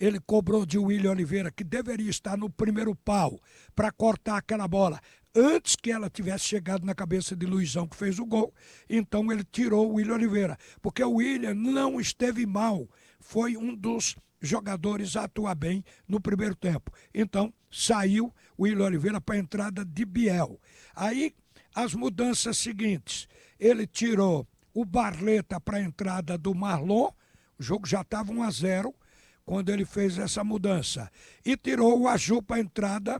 ele cobrou de William Oliveira, que deveria estar no primeiro pau, para cortar aquela bola antes que ela tivesse chegado na cabeça de Luizão, que fez o gol. Então ele tirou o William Oliveira, porque o William não esteve mal, foi um dos jogadores a atuar bem no primeiro tempo. Então saiu o William Oliveira para a entrada de Biel. Aí as mudanças seguintes, ele tirou o Barleta para a entrada do Marlon, o jogo já estava 1-0 quando ele fez essa mudança, e tirou o Aju para a entrada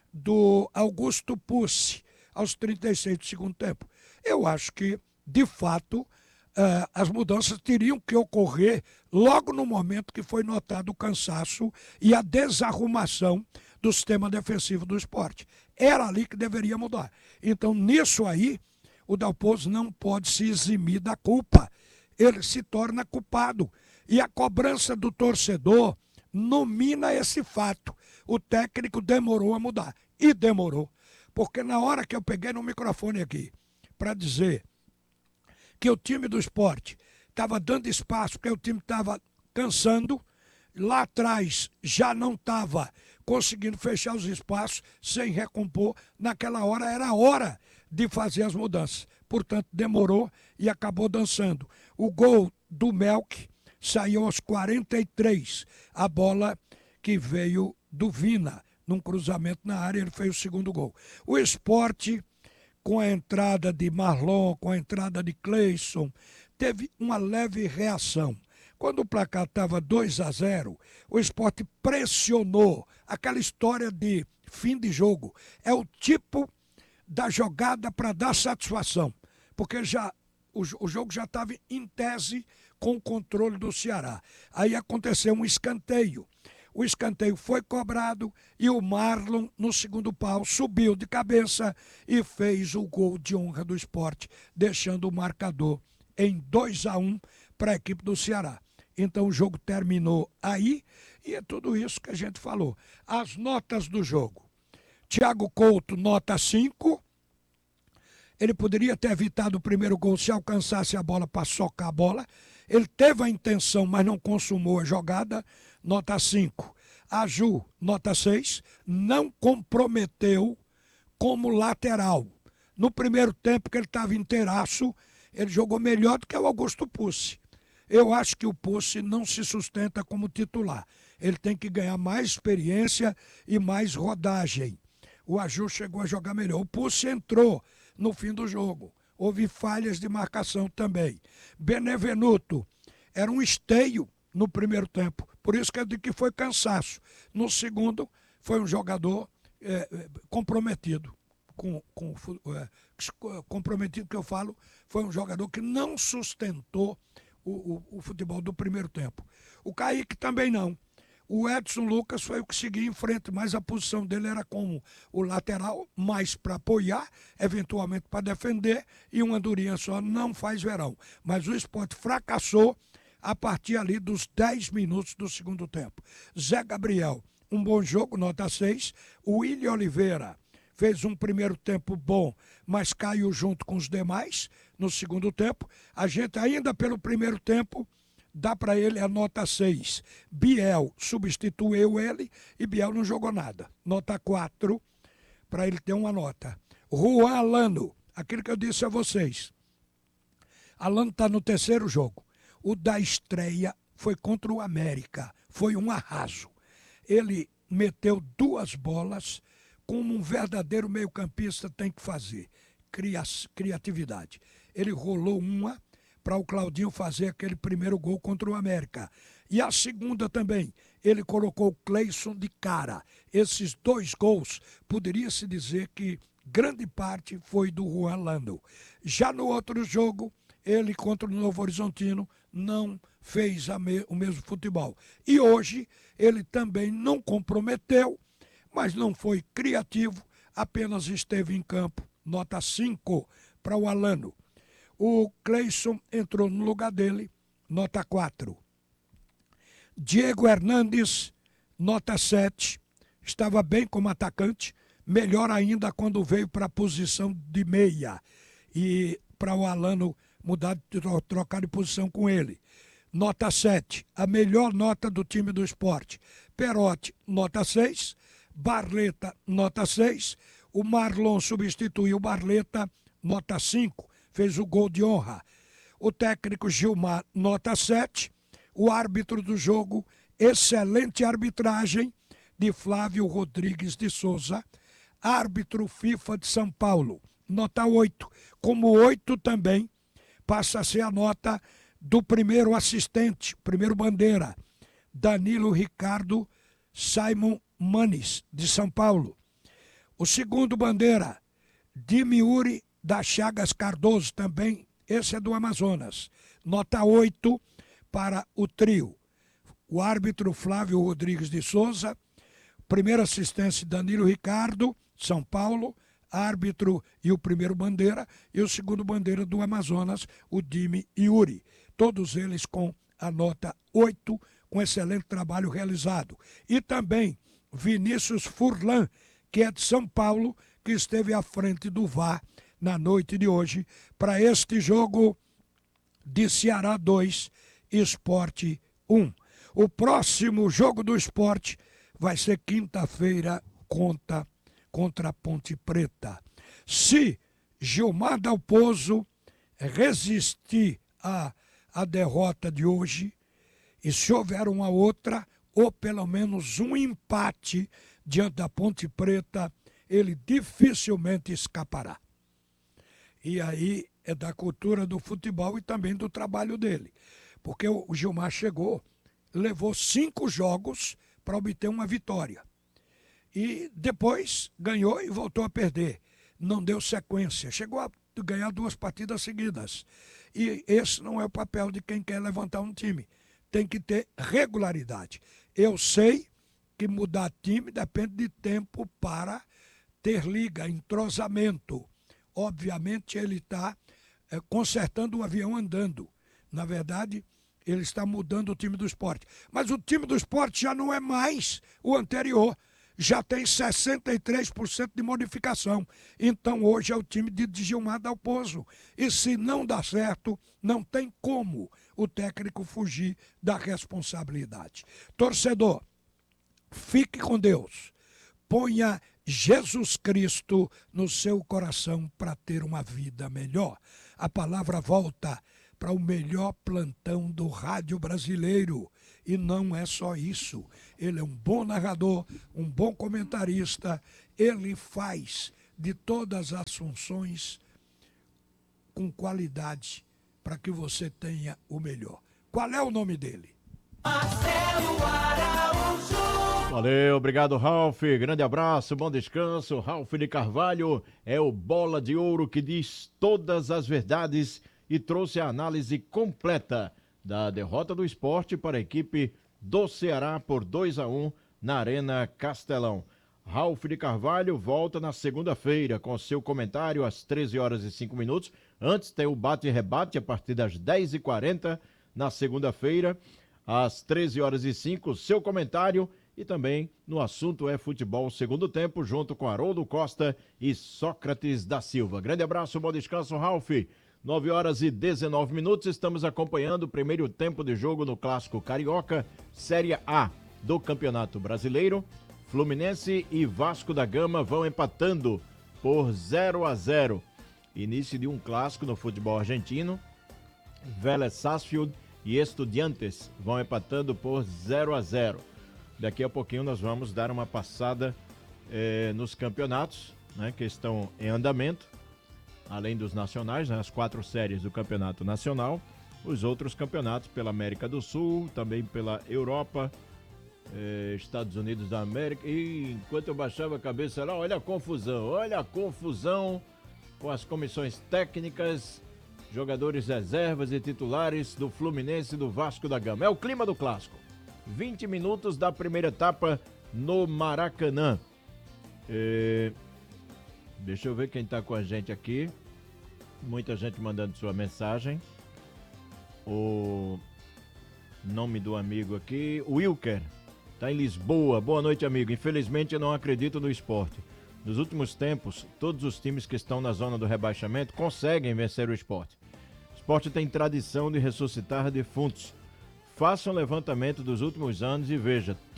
do Augusto Pucci aos 36 do segundo tempo. Eu acho que, de fato, as mudanças teriam que ocorrer logo no momento que foi notado o cansaço e a desarrumação do sistema defensivo do Sport. Era ali que deveria mudar. Então, nisso aí, o Dalpozo não pode se eximir da culpa. Ele se torna culpado. E a cobrança do torcedor nomina esse fato. O técnico demorou a mudar. E demorou. Porque na hora que eu peguei no microfone aqui para dizer que o time do Sport estava dando espaço, porque o time estava cansando, lá atrás já não estava conseguindo fechar os espaços sem recompor, naquela hora era a hora de fazer as mudanças. Portanto, demorou e acabou dançando. O gol do Melk saiu aos 43, a bola que veio do Vina, num cruzamento na área, ele fez o segundo gol. O Sport, com a entrada de Marlon, com a entrada de Cleison, teve uma leve reação. Quando o placar estava 2-0, o Sport pressionou, aquela história de fim de jogo. É o tipo da jogada para dar satisfação, porque o jogo já estava em tese com o controle do Ceará. Aí aconteceu um escanteio. O escanteio foi cobrado e o Marlon, no segundo pau, subiu de cabeça e fez o gol de honra do Sport, deixando o marcador em 2-1 para a equipe do Ceará. Então o jogo terminou aí e é tudo isso que a gente falou. As notas do jogo. Thiago Couto, nota 5. Ele poderia ter evitado o primeiro gol se alcançasse a bola para socar a bola. Ele teve a intenção, mas não consumou a jogada, nota 5. Aju, nota 6, não comprometeu como lateral. No primeiro tempo que ele estava inteiraço, ele jogou melhor do que o Augusto Pucci. Eu acho que o Pucci não se sustenta como titular. Ele tem que ganhar mais experiência e mais rodagem. O Aju chegou a jogar melhor. O Pucci entrou no fim do jogo. Houve falhas de marcação também. Benevenuto era um esteio no primeiro tempo. Por isso que eu digo que foi cansaço. No segundo, foi um jogador comprometido. Comprometido que eu falo, foi um jogador que não sustentou o futebol do primeiro tempo. O Kaique também não. O Edson Lucas foi o que seguia em frente, mas a posição dele era como o lateral, mais para apoiar, eventualmente para defender, e uma durinha só não faz verão. Mas o Sport fracassou a partir ali dos 10 minutos do segundo tempo. Zé Gabriel, um bom jogo, nota 6. O William Oliveira fez um primeiro tempo bom, mas caiu junto com os demais no segundo tempo. A gente ainda pelo primeiro tempo dá para ele a nota 6. Biel substituiu ele e Biel não jogou nada. Nota 4 para ele ter uma nota. Juan Alano, aquilo que eu disse a vocês. Alano está no terceiro jogo. O da estreia foi contra o América. Foi um arraso. Ele meteu 2 bolas como um verdadeiro meio-campista tem que fazer. Criatividade. Ele rolou uma para o Claudinho fazer aquele primeiro gol contra o América. E a segunda também, ele colocou o Cleison de cara. Esses 2 gols, poderia-se dizer que grande parte foi do Juan Lando. Já no outro jogo, ele contra o Novo Horizontino não fez o mesmo futebol. E hoje, ele também não comprometeu, mas não foi criativo, apenas esteve em campo. Nota 5 para o Alano. O Cleison entrou no lugar dele, nota 4. Diego Hernandes, nota 7. Estava bem como atacante, melhor ainda quando veio para a posição de meia. E para o Alano mudar, trocar de posição com ele. nota 7, a melhor nota do time do Sport. Perotti, nota 6. Barleta, nota 6. O Marlon substituiu o Barleta, nota 5, fez o gol de honra. O técnico Gilmar, nota 7. O árbitro do jogo, excelente arbitragem de Flávio Rodrigues de Souza. Árbitro FIFA de São Paulo, nota 8. Como 8 também passa a ser a nota do primeiro assistente, primeiro bandeira, Danilo Ricardo Simon Manes, de São Paulo. O segundo bandeira, Dimiuri da Chagas Cardoso, também, esse é do Amazonas. Nota 8 para o trio. O árbitro Flávio Rodrigues de Souza, primeiro assistente Danilo Ricardo, São Paulo, árbitro e o primeiro bandeira, e o segundo bandeira do Amazonas, o Dimi Yuri. Todos eles com a nota 8, com excelente trabalho realizado. E também Vinícius Furlan, que é de São Paulo, que esteve à frente do VAR na noite de hoje, para este jogo de Ceará 2, Sport 1. O próximo jogo do Sport vai ser quinta-feira contra a Ponte Preta. Se Gilmar Dalpozo resistir à derrota de hoje, e se houver uma outra, ou pelo menos um empate diante da Ponte Preta, ele dificilmente escapará. E aí é da cultura do futebol e também do trabalho dele. Porque o Gilmar chegou, levou 5 jogos para obter uma vitória. E depois ganhou e voltou a perder. Não deu sequência. Chegou a ganhar 2 partidas seguidas. E esse não é o papel de quem quer levantar um time. Tem que ter regularidade. Eu sei que mudar time depende de tempo para ter liga, entrosamento. Obviamente ele está consertando o avião andando. Na verdade, ele está mudando o time do Sport. Mas o time do Sport já não é mais o anterior. Já tem 63% de modificação. Então hoje é o time de Gilmar Dalpozo. E se não dá certo, não tem como o técnico fugir da responsabilidade. Torcedor, fique com Deus. Ponha Jesus Cristo no seu coração para ter uma vida melhor. A palavra volta para o melhor plantão do rádio brasileiro. E não é só isso. Ele é um bom narrador, um bom comentarista. Ele faz de todas as funções com qualidade para que você tenha o melhor. Qual é o nome dele? Marcelo Araújo. Valeu, obrigado, Ralf. Grande abraço, bom descanso. Ralf de Carvalho é o bola de ouro que diz todas as verdades e trouxe a análise completa da derrota do Sport para a equipe do Ceará por 2-1 na Arena Castelão. Ralf de Carvalho volta na segunda-feira com seu comentário às 13h05. Antes tem o bate e rebate a partir das 10h40 na segunda-feira. Às 13h05, seu comentário e também no assunto é futebol segundo tempo, junto com Haroldo Costa e Sócrates da Silva. Grande abraço, bom descanso, Ralf. 9h19, estamos acompanhando o primeiro tempo de jogo no Clássico Carioca, Série A do Campeonato Brasileiro. Fluminense e Vasco da Gama vão empatando por 0-0. Início de um clássico no futebol argentino. Vélez Sarsfield e Estudiantes vão empatando por 0-0. Daqui a pouquinho nós vamos dar uma passada nos campeonatos, né, que estão em andamento, além dos nacionais, né, as 4 séries do Campeonato Nacional, os outros campeonatos pela América do Sul, também pela Europa, Estados Unidos da América. E enquanto eu baixava a cabeça lá, olha a confusão com as comissões técnicas, jogadores reservas e titulares do Fluminense e do Vasco da Gama. É o clima do clássico. 20 minutos da primeira etapa no Maracanã. Deixa eu ver quem está com a gente aqui. Muita gente mandando sua mensagem. O nome do amigo aqui, Wilker, está em Lisboa. Boa noite, amigo. Infelizmente eu não acredito no Sport. Nos últimos tempos, todos os times que estão na zona do rebaixamento conseguem vencer o Sport. O Sport tem tradição de ressuscitar defuntos. faça um levantamento dos últimos anos e veja